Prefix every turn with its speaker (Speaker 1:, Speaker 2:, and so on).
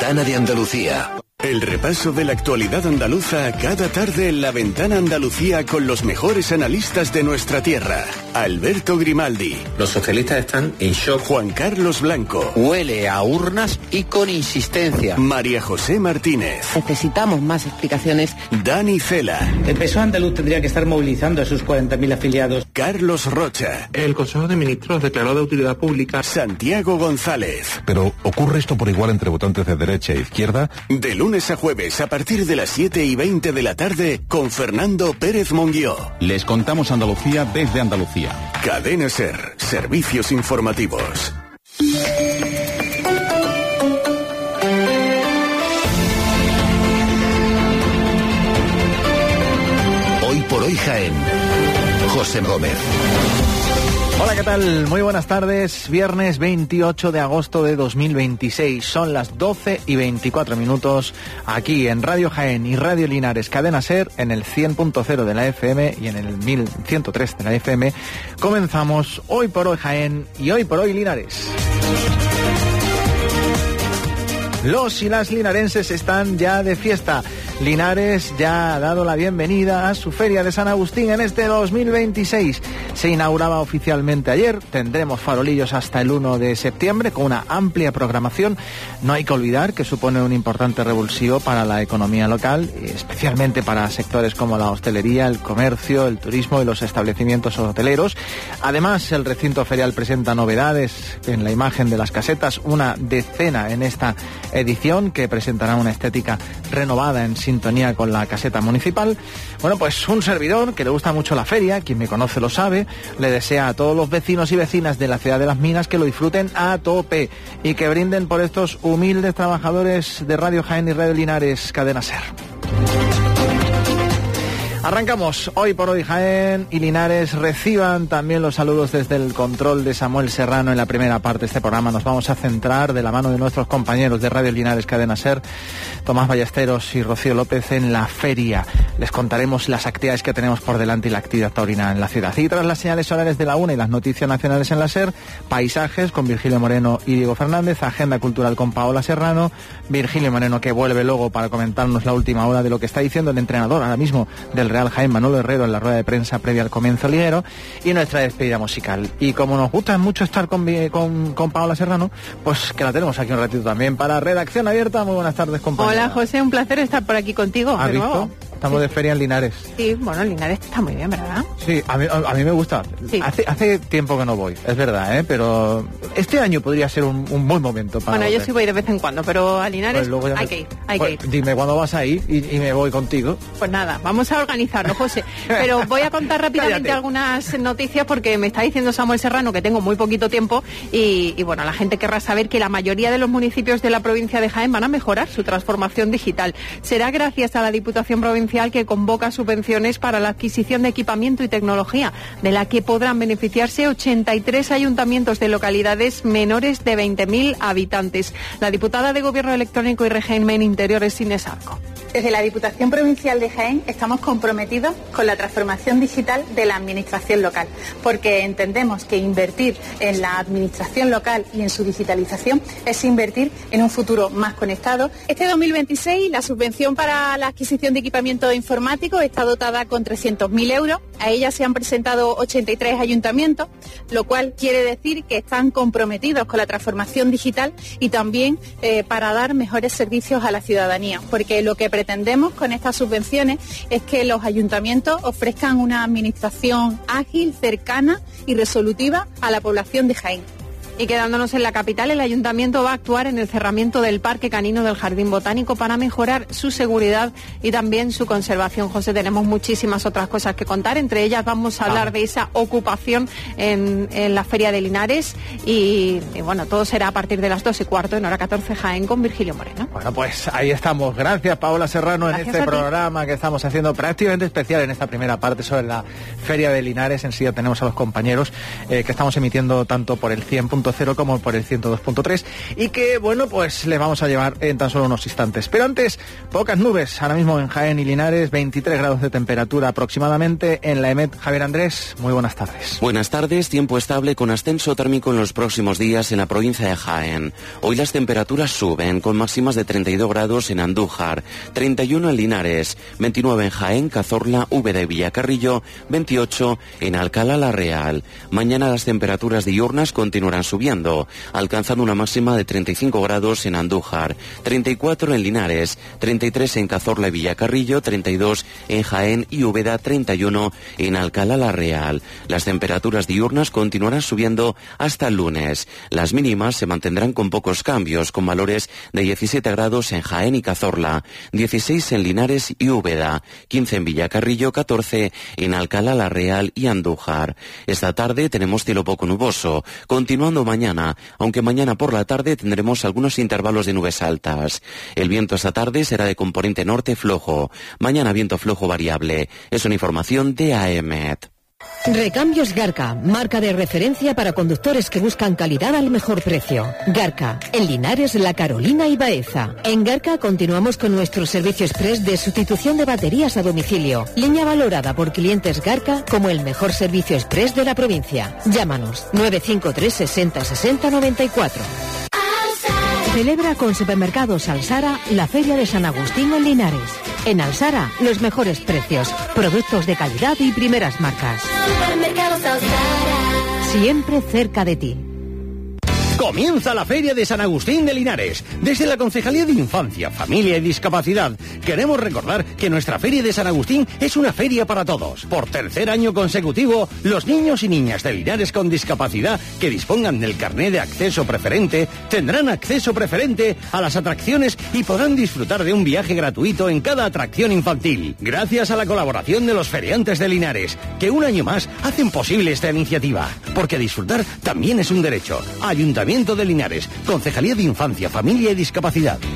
Speaker 1: Ventana de Andalucía. El repaso de la actualidad andaluza cada tarde en La Ventana Andalucía con los mejores analistas de nuestra tierra. Alberto Grimaldi.
Speaker 2: Los socialistas están en shock.
Speaker 1: Juan Carlos Blanco.
Speaker 3: Huele a urnas y con insistencia.
Speaker 1: María José Martínez.
Speaker 4: Necesitamos más explicaciones.
Speaker 1: Dani Cela.
Speaker 5: El PSOE andaluz tendría que estar movilizando a sus 40.000 afiliados.
Speaker 1: Carlos Rocha.
Speaker 6: El Consejo de Ministros declaró de utilidad pública.
Speaker 1: Santiago González.
Speaker 7: Pero ¿ocurre esto por igual entre votantes de derecha e izquierda?
Speaker 1: De lunes a jueves a partir de las 7:20 de la tarde con Fernando Pérez Monguió.
Speaker 8: Les contamos Andalucía desde Andalucía.
Speaker 1: Cadena SER, servicios informativos. Hoy por hoy Jaén. José Gómez.
Speaker 9: Hola, ¿qué tal? Muy buenas tardes. Viernes 28 de agosto de 2026. Son las 12:24 aquí en Radio Jaén y Radio Linares, Cadena SER, en el 100.0 de la FM y en el 1103 de la FM. Comenzamos Hoy por Hoy Jaén y Hoy por Hoy Linares. Los y las linarenses están ya de fiesta. Linares ya ha dado la bienvenida a su Feria de San Agustín en este 2026. Se inauguraba oficialmente ayer, tendremos farolillos hasta el 1 de septiembre con una amplia programación. No hay que olvidar que supone un importante revulsivo para la economía local, especialmente para sectores como la hostelería, el comercio, el turismo y los establecimientos hoteleros. Además, el recinto ferial presenta novedades en la imagen de las casetas, una decena en esta edición que presentará una estética renovada en sintonía con la caseta municipal. Bueno, pues un servidor que le gusta mucho la feria, quien me conoce lo sabe, le desea a todos los vecinos y vecinas de la ciudad de Las Minas que lo disfruten a tope y que brinden por estos humildes trabajadores de Radio Jaén y Radio Linares, Cadena SER. Arrancamos Hoy por Hoy Jaén y Linares. Reciban también los saludos desde el control de Samuel Serrano en la primera parte de este programa. Nos vamos a centrar de la mano de nuestros compañeros de Radio Linares, Cadena SER, Tomás Ballesteros y Rocío López, en la feria. Les contaremos las actividades que tenemos por delante y la actividad taurina en la ciudad. Y tras las señales horarias de la 1 y las noticias nacionales en la SER, paisajes con Virgilio Moreno y Diego Fernández, agenda cultural con Paola Serrano, Virgilio Moreno que vuelve luego para comentarnos la última hora de lo que está diciendo el entrenador ahora mismo del Real Jaén, Manolo Herrero, en la rueda de prensa previa al comienzo liguero, y nuestra despedida musical. Y como nos gusta mucho estar con Paola Serrano, pues que la tenemos aquí un ratito también para Redacción Abierta. Muy buenas tardes, compañera.
Speaker 4: Hola, José, un placer estar por aquí contigo.
Speaker 9: ¿Has visto?
Speaker 4: Nuevo.
Speaker 9: Estamos de feria en Linares.
Speaker 4: Sí, bueno, Linares está muy bien, ¿verdad?
Speaker 9: Sí, a mí me gusta. Sí. Hace tiempo que no voy, es verdad, pero este año podría ser un buen momento para
Speaker 4: Bueno, yo sí voy de vez en cuando, pero a Linares pues hay que ir.
Speaker 9: Dime cuándo vas a ir y me voy contigo.
Speaker 4: Pues nada, vamos a organizarlo, José. Pero voy a contar rápidamente algunas noticias porque me está diciendo Samuel Serrano que tengo muy poquito tiempo y bueno, la gente querrá saber que la mayoría de los municipios de la provincia de Jaén van a mejorar su transformación digital. Será gracias a la Diputación Provincial que convoca subvenciones para la adquisición de equipamiento y tecnología, de la que podrán beneficiarse 83 ayuntamientos de localidades menores de 20.000 habitantes. La diputada de Gobierno Electrónico y Régimen Interiores, Inés Arco.
Speaker 10: Desde la Diputación Provincial de Jaén estamos comprometidos con la transformación digital de la administración local, porque entendemos que invertir en la administración local y en su digitalización es invertir en un futuro más conectado. Este 2026 la subvención para la adquisición de equipamiento informático está dotada con 300.000 euros. A ella se han presentado 83 ayuntamientos, lo cual quiere decir que están comprometidos con la transformación digital y también para dar mejores servicios a la ciudadanía, porque lo que pretendemos con estas subvenciones es que los ayuntamientos ofrezcan una administración ágil, cercana y resolutiva a la población de Jaén.
Speaker 4: Y quedándonos en la capital, el ayuntamiento va a actuar en el cerramiento del Parque Canino del Jardín Botánico para mejorar su seguridad y también su conservación. José, tenemos muchísimas otras cosas que contar, entre ellas vamos a hablar de esa ocupación en la Feria de Linares y bueno, todo será a partir de las 2:15 en hora 14 Jaén con Virgilio Moreno.
Speaker 9: Bueno, pues ahí estamos. Gracias, Paola Serrano, en este programa que estamos haciendo prácticamente especial en esta primera parte sobre la Feria de Linares. Enseguida tenemos a los compañeros que estamos emitiendo tanto por el 100.0 101.0 como por el 102.3 y que, bueno, pues le vamos a llevar en tan solo unos instantes. Pero antes, pocas nubes, ahora mismo en Jaén y Linares, 23 grados de temperatura aproximadamente en la EMET. Javier Andrés, muy buenas tardes.
Speaker 11: Buenas tardes, tiempo estable con ascenso térmico en los próximos días en la provincia de Jaén. Hoy las temperaturas suben con máximas de 32 grados en Andújar, 31 en Linares, 29 en Jaén, Cazorla, Úbeda y Villacarrillo, 28 en Alcalá la Real. Mañana las temperaturas diurnas continuarán subiendo, alcanzando una máxima de 35 grados en Andújar, 34 en Linares, 33 en Cazorla y Villacarrillo, 32 en Jaén y Úbeda, 31 en Alcalá la Real. Las temperaturas diurnas continuarán subiendo hasta el lunes. Las mínimas se mantendrán con pocos cambios, con valores de 17 grados en Jaén y Cazorla, 16 en Linares y Úbeda, 15 en Villacarrillo, 14 en Alcalá la Real y Andújar. Esta tarde tenemos cielo poco nuboso, continuando mañana, aunque mañana por la tarde tendremos algunos intervalos de nubes altas. El viento esta tarde será de componente norte flojo. Mañana viento flojo variable. Es una información de AEMET.
Speaker 12: Recambios Garca, marca de referencia para conductores que buscan calidad al mejor precio. Garca, en Linares, La Carolina y Baeza. En Garca continuamos con nuestro servicio express de sustitución de baterías a domicilio. Línea valorada por clientes Garca como el mejor servicio express de la provincia. Llámanos 953 60 60 94. Celebra con Supermercados Alsara la Feria de San Agustín en Linares. En Alsara, los mejores precios, productos de calidad y primeras marcas. Siempre cerca de ti.
Speaker 13: Comienza la Feria de San Agustín de Linares. Desde la Concejalía de Infancia, Familia y Discapacidad, queremos recordar que nuestra Feria de San Agustín es una feria para todos. Por tercer año consecutivo, los niños y niñas de Linares con discapacidad que dispongan del carné de acceso preferente tendrán acceso preferente a las atracciones y podrán disfrutar de un viaje gratuito en cada atracción infantil. Gracias a la colaboración de los feriantes de Linares, que un año más hacen posible esta iniciativa. Porque disfrutar también es un derecho. Ayuntamiento de Linares, Concejalía de Infancia, Familia y Discapacidad.